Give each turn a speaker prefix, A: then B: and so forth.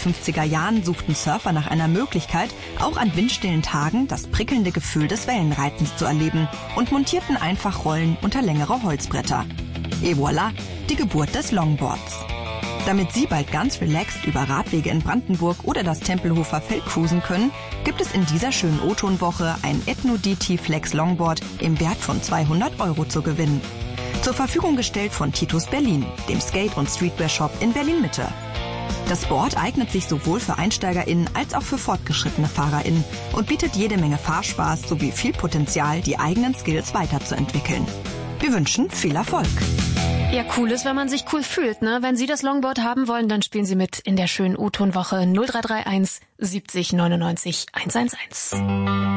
A: 50er Jahren suchten Surfer nach einer Möglichkeit, auch an windstillen Tagen das prickelnde Gefühl des Wellenreitens zu erleben und montierten einfach Rollen unter längere Holzbretter. Et voilà, die Geburt des Longboards. Damit Sie bald ganz relaxed über Radwege in Brandenburg oder das Tempelhofer Feld cruisen können, gibt es in dieser schönen O-Ton-Woche ein Ethno-DT Flex Longboard im Wert von 200 € zu gewinnen. Zur Verfügung gestellt von Titus Berlin, dem Skate- und Streetwear-Shop in Berlin-Mitte. Das Board eignet sich sowohl für EinsteigerInnen als auch für fortgeschrittene FahrerInnen und bietet jede Menge Fahrspaß sowie viel Potenzial, die eigenen Skills weiterzuentwickeln. Wir wünschen viel Erfolg.
B: Ja, cool ist, wenn man sich cool fühlt, ne? Wenn Sie das Longboard haben wollen, dann spielen Sie mit in der schönen O-Ton-Woche 0331 70 99 111.